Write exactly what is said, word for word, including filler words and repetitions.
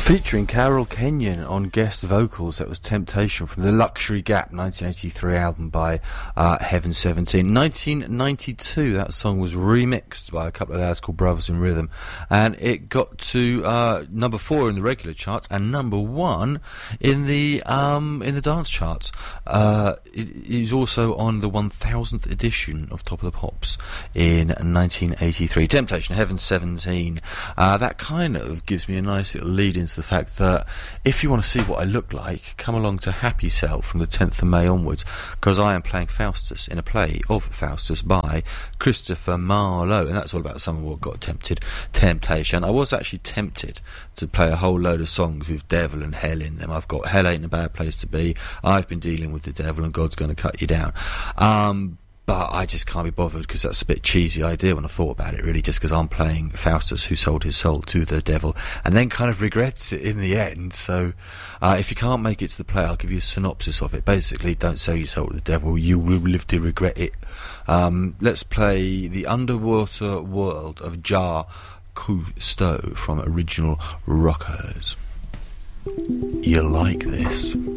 Featuring Carol Kenyon on guest vocals, that was Temptation from the Luxury Gap nineteen eighty-three album by uh, Heaven seventeen. nineteen ninety-two, that song was remixed by a couple of lads called Brothers in Rhythm, and it got to uh, number four in the regular charts and number one in the um, in the dance charts. Uh, it is also on the one thousandth edition of Top of the Pops in nineteen eighty-three. Temptation, Heaven seventeen. Uh, that kind of gives me a nice little lead into the fact that if you want to see what I look like, come along to Happy Cell from the tenth of May onwards, because I am playing Faustus in a play of Faustus by Christopher Marlowe, and that's all about someone who got tempted, temptation. I was actually tempted to play a whole load of songs with devil and hell in them. I've got Hell Ain't a Bad Place to Be, I've Been Dealing with the Devil, and God's Gonna Cut You Down. Um... But I just can't be bothered, because that's a bit cheesy idea when I thought about it, really, just because I'm playing Faustus who sold his soul to the devil and then kind of regrets it in the end. So uh, if you can't make it to the play, I'll give you a synopsis of it. Basically, don't sell your soul to the devil, you will live to regret it. Um, let's play The Underwater World of Jacques Cousteau from Original Rockers. You like this?